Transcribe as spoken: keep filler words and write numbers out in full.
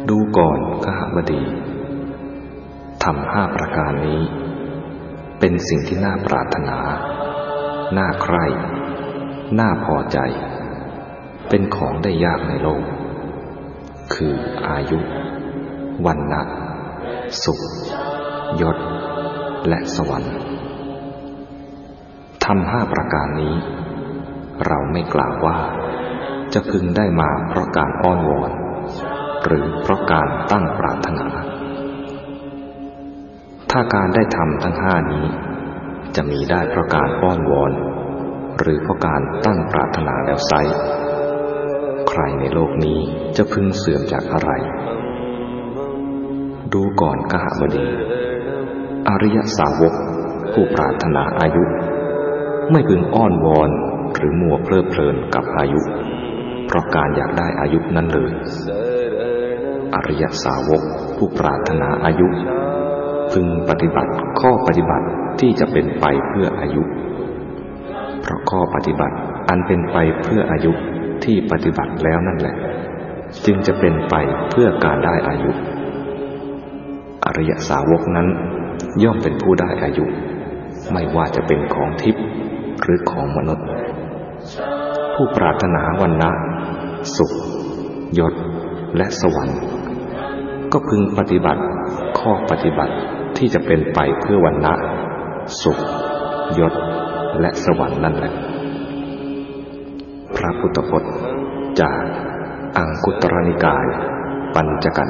ดูก่อนกหบดีธรรมห้าประการนี้เป็นสิ่งที่น่าปรารถนาน่าใคร่น่าพอใจเป็นของได้ยากในโลกคืออายุวรรณะสุขยศและสวรรค์ธรรมห้าประการนี้เราไม่กล่าวว่าจะพึงได้มาเพราะการอ้อนวอนหรือเพราะการตั้งปรารถนาถ้าการได้ทำทั้งห้านี้จะมีได้เพราะการอ้อนวอนหรือเพราะการตั้งปรารถนาแล้วไซร้ใครในโลกนี้จะพึงเสื่อมจากอะไรดูก่อนกหบดีอริยสาวกผู้ปรารถนาอายุไม่พึงอ้อนวอนหรือมัวเพลิดเพลินกับอายุเพราะการอยากได้อายุนั้นเลยอริยสาวกผู้ปรารถนาอายุพึงปฏิบัติข้อปฏิบัติที่จะเป็นไปเพื่ออายุเพราะข้อปฏิบัติอันเป็นไปเพื่ออายุที่ปฏิบัติแล้วนั่นแหละจึงจะเป็นไปเพื่อการได้อายุอริยสาวกนั้นย่อมเป็นผู้ได้อายุไม่ว่าจะเป็นของทิพย์หรือของมนุษย์ผู้ปรารถนาวรรณะสุขยศและสวรรค์ก็พึงปฏิบัติข้อปฏิบัติที่จะเป็นไปเพื่อวรรณะสุขยศและสวรรค์นั่นแหละพระพุทธพจน์จากอังคุตรนิกายปัญจกัน